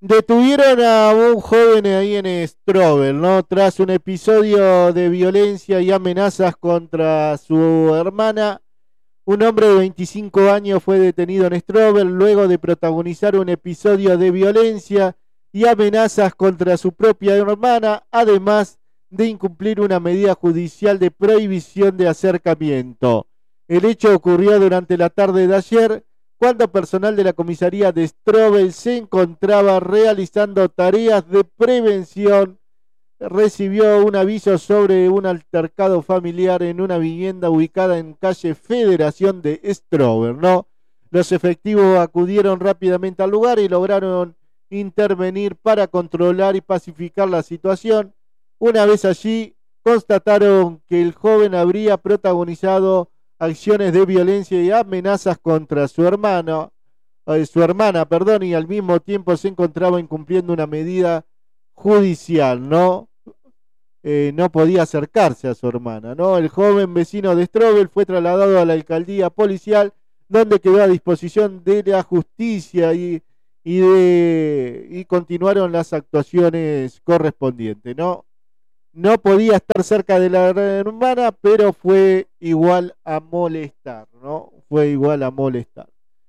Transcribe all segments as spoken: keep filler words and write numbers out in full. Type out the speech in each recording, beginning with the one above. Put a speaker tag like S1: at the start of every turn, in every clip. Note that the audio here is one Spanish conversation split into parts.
S1: Detuvieron a un joven ahí en Strobel, ¿no? Tras un episodio de violencia y amenazas contra su hermana, un hombre de veinticinco años fue detenido en Strobel luego de protagonizar un episodio de violencia y amenazas contra su propia hermana, además de incumplir una medida judicial de prohibición de acercamiento. El hecho ocurrió durante la tarde de ayer, cuando personal de la comisaría de Strobel se encontraba realizando tareas de prevención. Recibió un aviso sobre un altercado familiar en una vivienda ubicada en calle Federación de Strobel, ¿no? Los efectivos acudieron rápidamente al lugar y lograron intervenir para controlar y pacificar la situación. Una vez allí, constataron que el joven habría protagonizado acciones de violencia y amenazas contra su hermano, eh, su hermana, perdón, y al mismo tiempo se encontraba incumpliendo una medida judicial, ¿no? Eh, no podía acercarse a su hermana, ¿no? El joven vecino de Strobel fue trasladado a la alcaldía policial, donde quedó a disposición de la justicia y, y, de, y continuaron las actuaciones correspondientes, ¿no? No podía estar cerca de la hermana, pero fue igual a molestar, ¿no? Fue igual a molestar.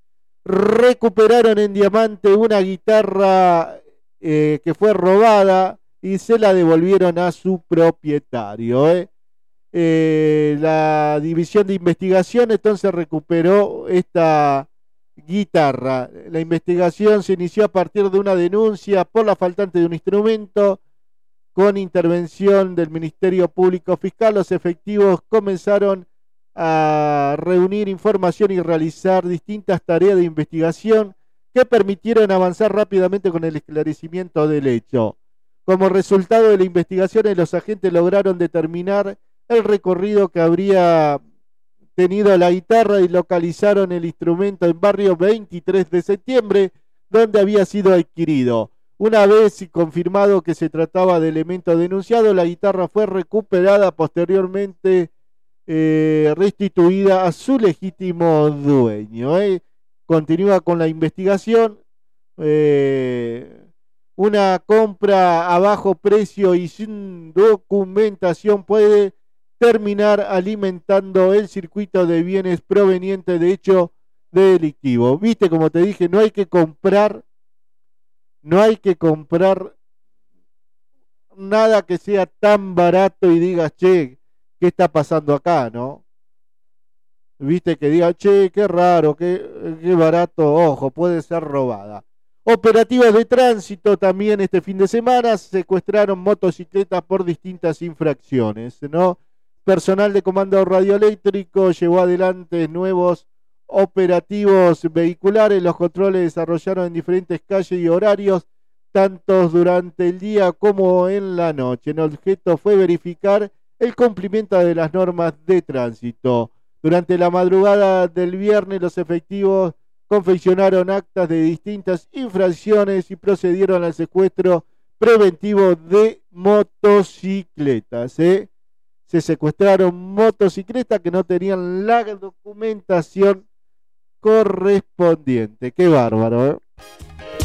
S1: Recuperaron en Diamante una guitarra eh, que fue robada y se la devolvieron a su propietario. ¿eh? Eh, la división de investigación entonces recuperó esta guitarra. La investigación se inició a partir de una denuncia por la faltante de un instrumento. Con intervención del Ministerio Público Fiscal, los efectivos comenzaron a reunir información y realizar distintas tareas de investigación que permitieron avanzar rápidamente con el esclarecimiento del hecho. Como resultado de la investigación, los agentes lograron determinar el recorrido que habría tenido la guitarra y localizaron el instrumento en barrio veintitrés de septiembre, donde había sido adquirido. Una vez confirmado que se trataba de elemento denunciado, la guitarra fue recuperada, posteriormente eh, restituida a su legítimo dueño. ¿eh? Continúa con la investigación. Eh, una compra a bajo precio y sin documentación puede terminar alimentando el circuito de bienes provenientes de hecho delictivo. Viste, como te dije, no hay que comprar No hay que comprar nada que sea tan barato y digas, che, ¿qué está pasando acá, no? Viste, que diga, che, qué raro, qué, qué barato, ojo, puede ser robada. Operativos de tránsito también este fin de semana, secuestraron motocicletas por distintas infracciones, ¿no? Personal de comando radioeléctrico llevó adelante nuevos operativos vehiculares. Los controles desarrollaron en diferentes calles y horarios, tanto durante el día como en la noche. El objeto fue verificar el cumplimiento de las normas de tránsito. Durante la madrugada del viernes, los efectivos confeccionaron actas de distintas infracciones y procedieron al secuestro preventivo de motocicletas. ¿eh? Se secuestraron motocicletas que no tenían la documentación correspondiente. Qué bárbaro, ¿eh?